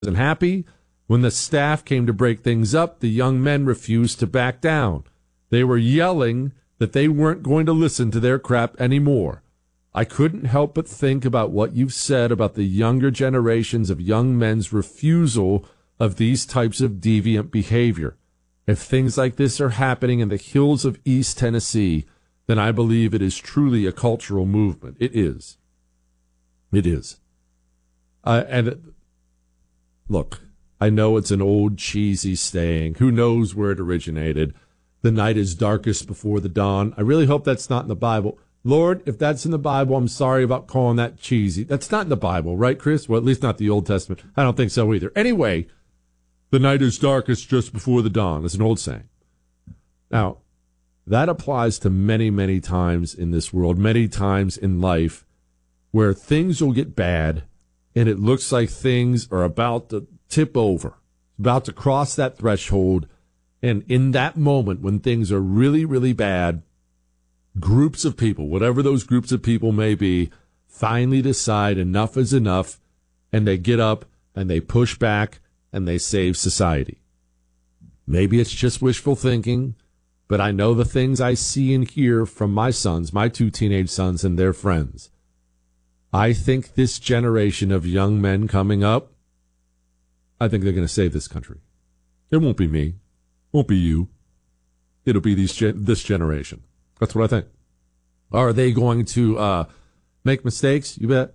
wasn't happy. When the staff came to break things up, the young men refused to back down. They were yelling that they weren't going to listen to their crap anymore. I couldn't help but think about what you've said about the younger generations of young men's refusal of these types of deviant behavior. If things like this are happening in the hills of East Tennessee, then I believe it is truly a cultural movement. It is. It is. Look, I know it's an old cheesy saying. Who knows where it originated? The night is darkest before the dawn. I really hope that's not in the Bible. Lord, if that's in the Bible, I'm sorry about calling that cheesy. That's not in the Bible, right, Chris? Well, at least not the Old Testament. I don't think so either. Anyway, the night is darkest just before the dawn. It's an old saying. Now, that applies to many, many times in this world, many times in life, where things will get bad, and it looks like things are about to tip over, about to cross that threshold. And in that moment, when things are really, really bad, groups of people, whatever those groups of people may be, finally decide enough is enough, and they get up and they push back and they save society. Maybe it's just wishful thinking, but I know the things I see and hear from my sons, my two teenage sons and their friends. I think this generation of young men coming up, I think they're going to save this country. It won't be me. It won't be you. It'll be this generation. That's what I think. Are they going to make mistakes? You bet.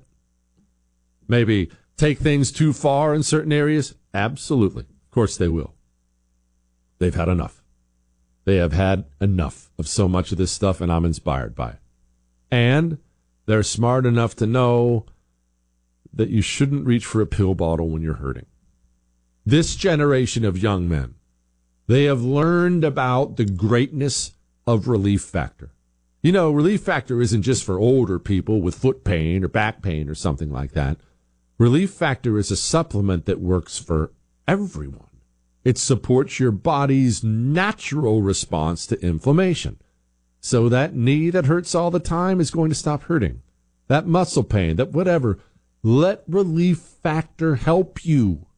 Maybe take things too far in certain areas? Absolutely. Of course they will. They've had enough. They have had enough of so much of this stuff, and I'm inspired by it. And they're smart enough to know that you shouldn't reach for a pill bottle when you're hurting. This generation of young men, they have learned about the greatness of Relief Factor. You know, Relief Factor isn't just for older people with foot pain or back pain or something like that. Relief Factor is a supplement that works for everyone. It supports your body's natural response to inflammation. So that knee that hurts all the time is going to stop hurting. That muscle pain, that whatever. Let Relief Factor help you.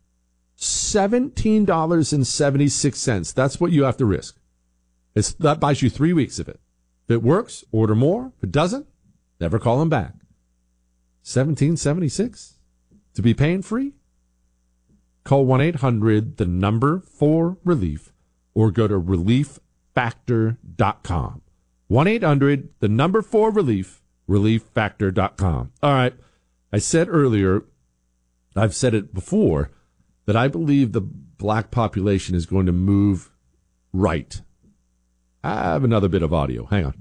$17.76. That's what you have to risk. That buys you 3 weeks of it. If it works, order more. If it doesn't, never call them back. $17.76 to be pain free? Call 1-800-4RELIEF or go to relieffactor.com. 1-800-4RELIEF, relieffactor.com. All right. I said earlier, I've said it before, that I believe the black population is going to move right. I have another bit of audio. Hang on.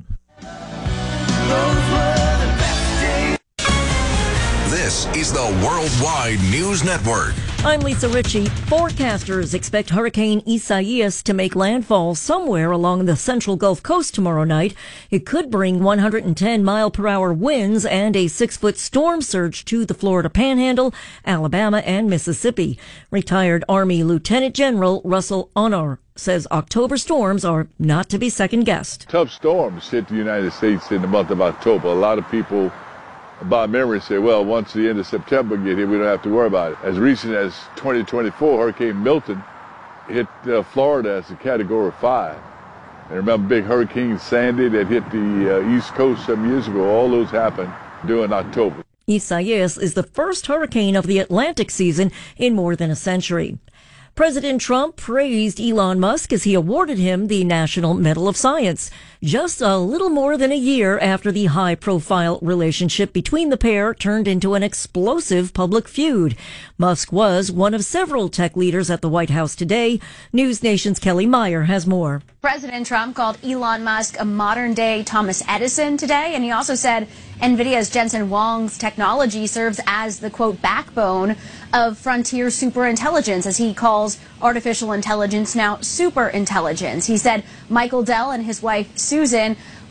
This is the Worldwide News Network. I'm Lisa Ritchie. Forecasters expect Hurricane Isaias to make landfall somewhere along the central Gulf Coast tomorrow night. It could bring 110-mile-per-hour winds and a 6-foot storm surge to the Florida Panhandle, Alabama, and Mississippi. Retired Army Lieutenant General Russell Honor says October storms are not to be second-guessed. Tough storms hit the United States in the month of October. A lot of people, by memory, say, well, once the end of September get here, we don't have to worry about it. As recent as 2024, Hurricane Milton hit Florida as a Category 5. And remember big Hurricane Sandy that hit the East Coast some years ago? All those happened during October. Isaias is the first hurricane of the Atlantic season in more than a century. President Trump praised Elon Musk as he awarded him the National Medal of Science, just a little more than a year after the high-profile relationship between the pair turned into an explosive public feud. Musk was one of several tech leaders at the White House today. News Nation's Kelly Meyer has more. President Trump called Elon Musk a modern-day Thomas Edison today, and he also said NVIDIA's Jensen Huang's technology serves as the, quote, backbone of frontier superintelligence, as he calls artificial intelligence now superintelligence. He said Michael Dell and his wife Susan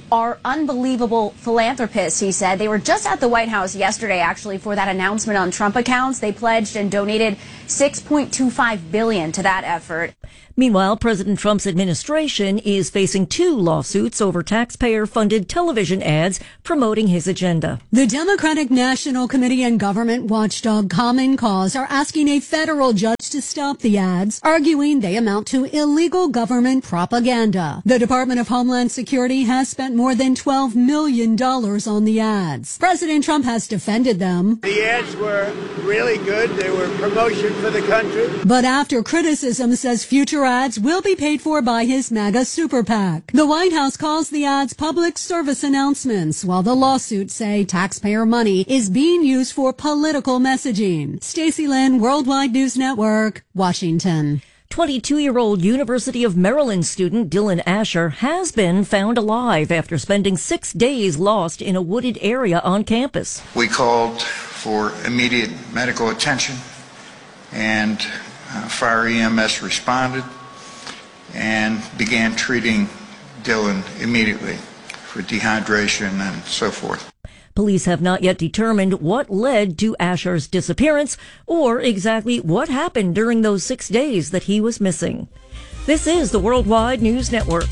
are unbelievable philanthropists, he said. They were just at the White House yesterday, actually, for that announcement on Trump accounts. They pledged and donated $6.25 billion to that effort. Meanwhile, President Trump's administration is facing 2 lawsuits over taxpayer-funded television ads promoting his agenda. The Democratic National Committee and government watchdog Common Cause are asking a federal judge to stop the ads, arguing they amount to illegal government propaganda. The Department of Homeland Security has spent more than $12 million on the ads. President Trump has defended them. The ads were really good. They were promotion for the country. But after criticism, says future ads will be paid for by his MAGA super PAC. The White House calls the ads public service announcements, while the lawsuits say taxpayer money is being used for political messaging. Stacey Lynn, Worldwide News Network, Washington. 22-year-old University of Maryland student Dylan Asher has been found alive after spending 6 days lost in a wooded area on campus. We called for immediate medical attention, and fire EMS responded and began treating Dylan immediately for dehydration and so forth. Police have not yet determined what led to Asher's disappearance or exactly what happened during those 6 days that he was missing. This is the Worldwide News Network.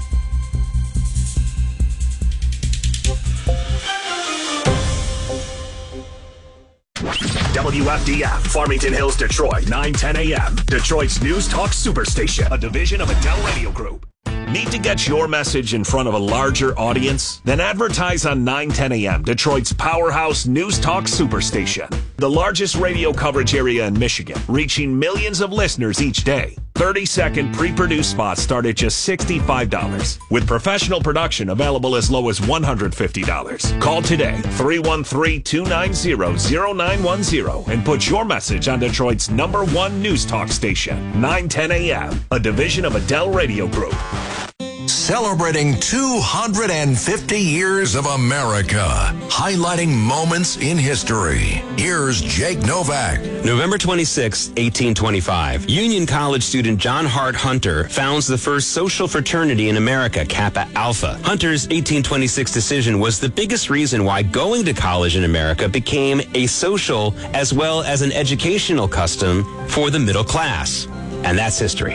WFDF, Farmington Hills, Detroit, 9:10 a.m. Detroit's News Talk Superstation, a division of Adele Radio Group. Need to get your message in front of a larger audience? Then advertise on 9:10 a.m., Detroit's powerhouse News Talk Superstation. The largest radio coverage area in Michigan, reaching millions of listeners each day. 30-second pre-produced spots start at just $65, with professional production available as low as $150. Call today, 313-290-0910, and put your message on Detroit's #1 News Talk station, 9:10 a.m., a division of Adele Radio Group. Celebrating 250 years of America, highlighting moments in history. Here's Jake Novak. November 26, 1825, Union College student John Hart Hunter founds the first social fraternity in America, Kappa Alpha. Hunter's 1826 decision was the biggest reason why going to college in America became a social as well as an educational custom for the middle class. And that's history.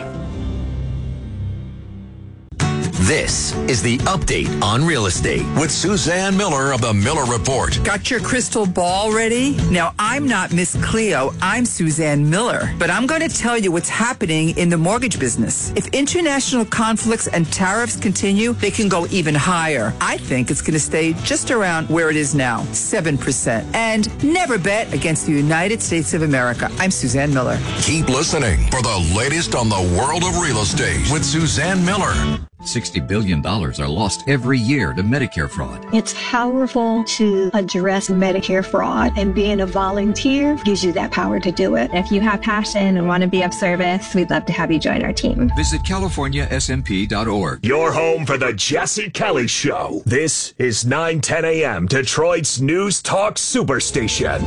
This is the Update on Real Estate with Suzanne Miller of the Miller Report. Got your crystal ball ready? Now, I'm not Miss Cleo, I'm Suzanne Miller. But I'm going to tell you what's happening in the mortgage business. If international conflicts and tariffs continue, they can go even higher. I think it's going to stay just around where it is now, 7%. And never bet against the United States of America. I'm Suzanne Miller. Keep listening for the latest on the world of real estate with Suzanne Miller. $60 billion are lost every year to Medicare fraud. It's powerful to address Medicare fraud, and being a volunteer gives you that power to do it. If you have passion and want to be of service, we'd love to have you join our team. Visit CaliforniaSMP.org. Your home for the Jesse Kelly Show. This is 9:10 a.m. Detroit's News Talk Superstation.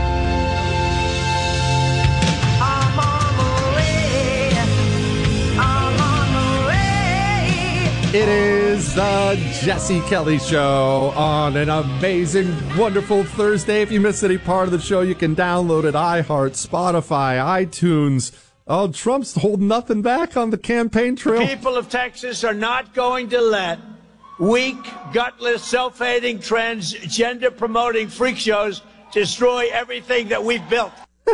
It is the Jesse Kelly Show on an amazing, wonderful Thursday. If you missed any part of the show, you can download it, iHeart, Spotify, iTunes. Oh, Trump's holding nothing back on the campaign trail. The people of Texas are not going to let weak, gutless, self-hating, transgender-promoting freak shows destroy everything that we've built.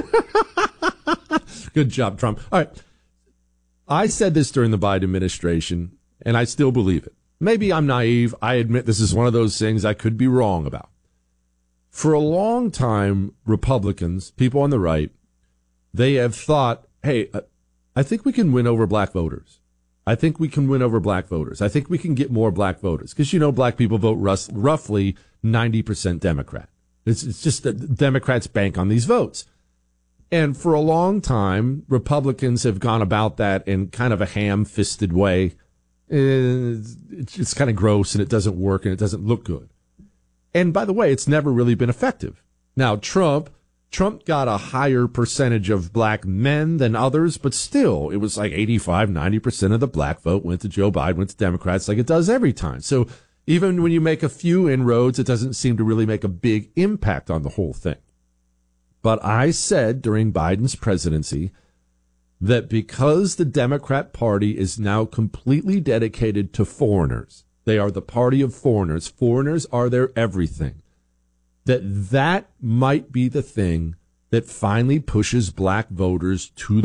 Good job, Trump. All right. I said this during the Biden administration, and I still believe it. Maybe I'm naive. I admit this is one of those things I could be wrong about. For a long time, Republicans, people on the right, they have thought, hey, I think we can win over black voters. I think we can win over black voters. I think we can get more black voters. Because, you know, black people vote roughly 90% Democrat. It's just that Democrats bank on these votes. And for a long time, Republicans have gone about that in kind of a ham-fisted way. It's kind of gross, and it doesn't work, and it doesn't look good. And by the way, it's never really been effective. Now, Trump got a higher percentage of black men than others, but still, it was like 85, 90% of the black vote went to Joe Biden, went to Democrats, like it does every time. So Even when you make a few inroads, it doesn't seem to really make a big impact on the whole thing. But I said during Biden's presidency that because the Democrat Party is now completely dedicated to foreigners, they are the party of foreigners, foreigners are their everything, that might be the thing that finally pushes black voters to